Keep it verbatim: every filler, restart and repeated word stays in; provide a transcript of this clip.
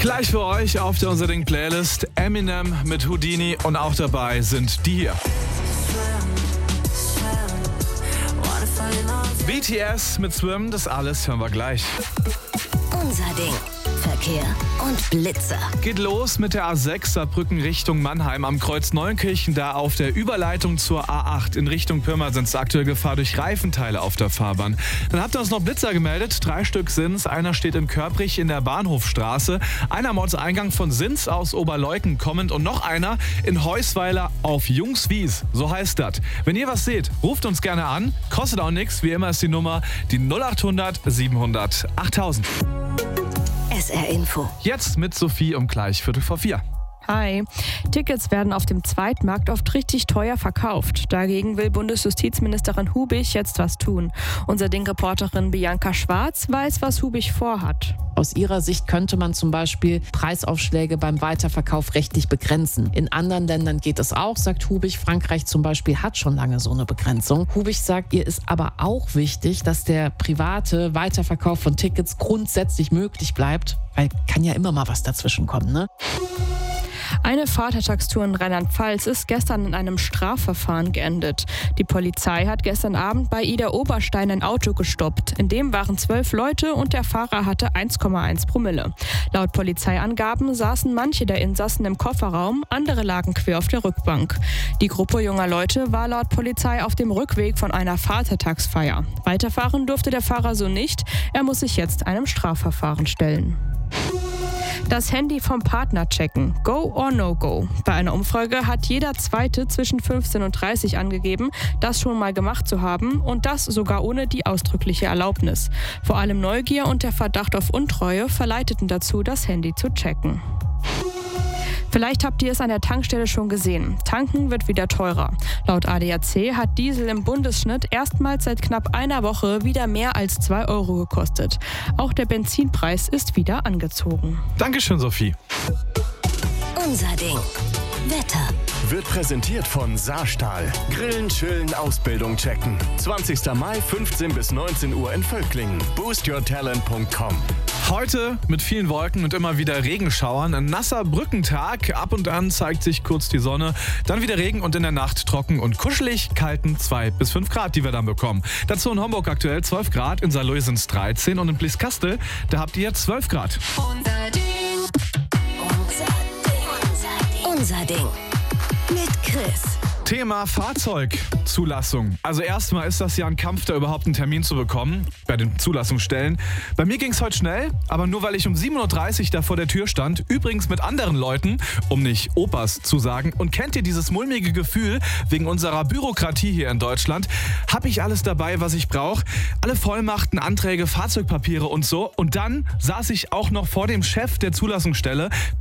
Gleich für euch auf der Unser Ding Playlist Eminem mit Houdini und auch dabei sind die hier. B T S mit Swim, das alles hören wir gleich. Unser Ding. Verkehr und Blitzer. Geht los mit der A sechs Saarbrücken Richtung Mannheim am Kreuz Neunkirchen. Da auf der Überleitung zur A acht in Richtung Pirmasens aktuell Gefahr durch Reifenteile auf der Fahrbahn. Dann habt ihr uns noch Blitzer gemeldet. Drei Stück sind's. Einer steht in Körprich in der Bahnhofstraße. Einer am Ortseingang von Sins aus Oberleuken kommend und noch einer in Heusweiler auf Jungswies. So heißt das. Wenn ihr was seht, ruft uns gerne an. Kostet auch nichts. Wie immer ist die Nummer die null acht hundert siebenhundert achttausend. S R Info. Jetzt mit Sophie um gleich Viertel vor vier. Hi. Tickets werden auf dem Zweitmarkt oft richtig teuer verkauft. Dagegen will Bundesjustizministerin Hubich jetzt was tun. Unser Ding-Reporterin Bianca Schwarz weiß, was Hubich vorhat. Aus ihrer Sicht könnte man zum Beispiel Preisaufschläge beim Weiterverkauf rechtlich begrenzen. In anderen Ländern geht es auch, sagt Hubich. Frankreich zum Beispiel hat schon lange so eine Begrenzung. Hubich sagt, ihr ist aber auch wichtig, dass der private Weiterverkauf von Tickets grundsätzlich möglich bleibt, weil kann ja immer mal was dazwischen kommen, ne? Eine Vatertagstour in Rheinland-Pfalz ist gestern in einem Strafverfahren geendet. Die Polizei hat gestern Abend bei Ida Oberstein ein Auto gestoppt. In dem waren zwölf Leute und der Fahrer hatte eins Komma eins Promille. Laut Polizeiangaben saßen manche der Insassen im Kofferraum, andere lagen quer auf der Rückbank. Die Gruppe junger Leute war laut Polizei auf dem Rückweg von einer Vatertagsfeier. Weiterfahren durfte der Fahrer so nicht. Er muss sich jetzt einem Strafverfahren stellen. Das Handy vom Partner checken. Go or no go? Bei einer Umfrage hat jeder Zweite zwischen fünfzehn und dreißig angegeben, das schon mal gemacht zu haben und das sogar ohne die ausdrückliche Erlaubnis. Vor allem Neugier und der Verdacht auf Untreue verleiteten dazu, das Handy zu checken. Vielleicht habt ihr es an der Tankstelle schon gesehen. Tanken wird wieder teurer. Laut A D A C hat Diesel im Bundesschnitt erstmals seit knapp einer Woche wieder mehr als zwei Euro gekostet. Auch der Benzinpreis ist wieder angezogen. Dankeschön, Sophie. Unser Ding. Wetter. Wird präsentiert von Saarstahl. Grillen, chillen, Ausbildung checken. zwanzigster Mai, fünfzehn bis neunzehn Uhr in Völklingen. boost your talent punkt com. Heute mit vielen Wolken und immer wieder Regenschauern. Ein nasser Brückentag. Ab und an zeigt sich kurz die Sonne. Dann wieder Regen und in der Nacht trocken und kuschelig kalten zwei bis fünf Grad, die wir dann bekommen. Dazu in Homburg aktuell zwölf Grad, in Saarlouis sind es dreizehn und in Blieskastel, da habt ihr zwölf Grad. Unser Ding. Unser Ding. Unser Ding. Mit Chris. Thema Fahrzeugzulassung. Also erstmal ist das ja ein Kampf, da überhaupt einen Termin zu bekommen bei den Zulassungsstellen. Bei mir ging es heute schnell, aber nur weil ich um sieben Uhr dreißig da vor der Tür stand, übrigens mit anderen Leuten, um nicht Opas zu sagen. Und kennt ihr dieses mulmige Gefühl wegen unserer Bürokratie hier in Deutschland? Habe ich alles dabei, was ich brauche? Alle Vollmachten, Anträge, Fahrzeugpapiere und so. Und dann saß ich auch noch vor dem Chef der Zulassungsstelle.